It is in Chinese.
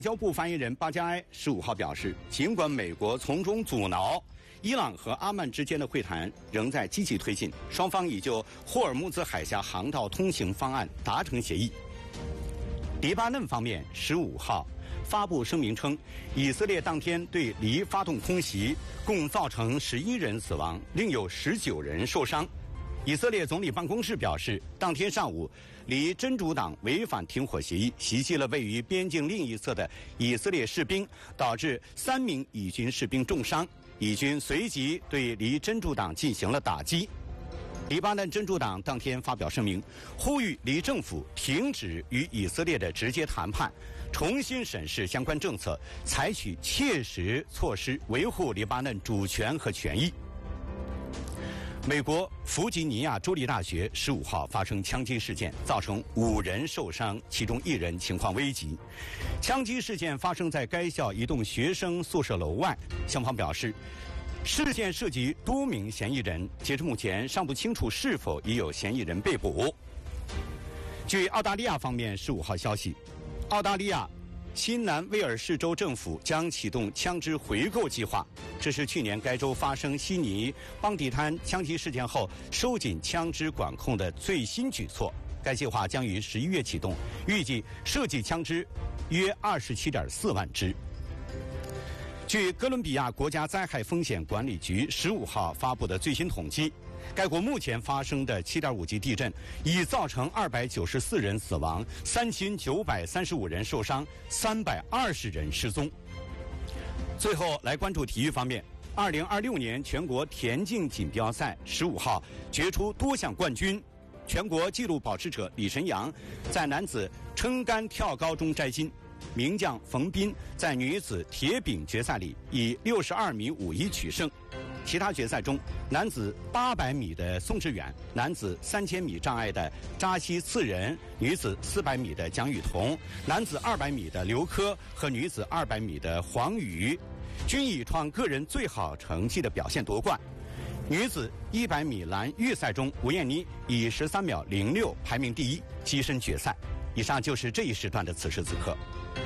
外交部发言人巴加埃15号表示，尽管美国从中阻挠，伊朗和阿曼之间的会谈仍在积极推进，双方已就霍尔木兹海峡航道通行方案达成协议。黎巴嫩方面15号发布声明称，以色列当天对黎发动空袭，共造成11人死亡，另有19人受伤。以色列总理办公室表示，当天上午，黎真主党违反停火协议，袭击了位于边境另一侧的以色列士兵，导致3名以军士兵重伤。以军随即对黎真主党进行了打击。黎巴嫩真主党当天发表声明，呼吁黎政府停止与以色列的直接谈判，重新审视相关政策，采取切实措施维护黎巴嫩主权和权益。美国弗吉尼亚州立大学15号发生枪击事件，造成5人受伤，其中1人情况危急。枪击事件发生在该校一栋学生宿舍楼外，校方表示，事件涉及多名嫌疑人，截至目前尚不清楚是否已有嫌疑人被捕。据澳大利亚方面15号消息，澳大利亚新南威尔士州政府将启动枪支回购计划，这是去年该州发生悉尼邦迪滩枪击事件后收紧枪支管控的最新举措。该计划将于11月启动，预计涉及枪支约27.4万支。据哥伦比亚国家灾害风险管理局15号发布的最新统计，该国目前发生的7.5级地震已造成294人死亡，3935人受伤，320人失踪。最后来关注体育方面，2026年全国田径锦标赛15号决出多项冠军，全国纪录保持者李晨阳在男子撑杆跳高中摘金。名将冯彬在女子铁饼决赛里以62米51取胜。其他决赛中，男子800米的宋志远，男子3000米障碍的扎西次仁，女子400米的蒋雨桐，男子200米的刘科和女子200米的黄宇，均以创个人最好成绩的表现夺冠。女子100米栏预赛中，吴艳妮以13秒06排名第1，跻身决赛。以上就是这一时段的此时此刻。